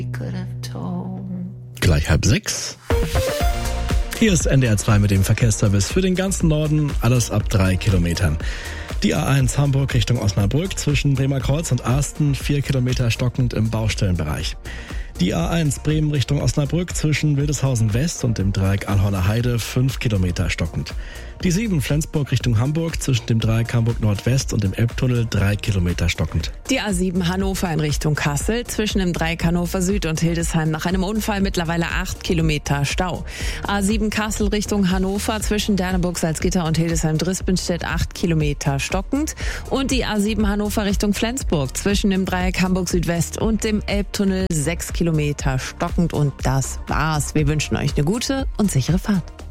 Gleich 5:30. Hier ist NDR 2 mit dem Verkehrsservice für den ganzen Norden, alles ab 3 Kilometern. Die A1 Hamburg Richtung Osnabrück zwischen Bremerkreuz und Asten 4 Kilometer stockend im Baustellenbereich. Die A1 Bremen Richtung Osnabrück zwischen Wildeshausen West und dem Dreieck Alhorner Heide 5 Kilometer stockend. Die 7 Flensburg Richtung Hamburg zwischen dem Dreieck Hamburg Nordwest und dem Elbtunnel 3 Kilometer stockend. Die A7 Hannover in Richtung Kassel zwischen dem Dreieck Hannover Süd und Hildesheim nach einem Unfall mittlerweile 8 Kilometer Stau. A7 Kassel Richtung Hannover zwischen Derneburg, Salzgitter und Hildesheim-Drispenstedt 8 Kilometer stockend. Und die A7 Hannover Richtung Flensburg zwischen dem Dreieck Hamburg Südwest und dem Elbtunnel 6 Kilometer stockend. Und das war's. Wir wünschen euch eine gute und sichere Fahrt.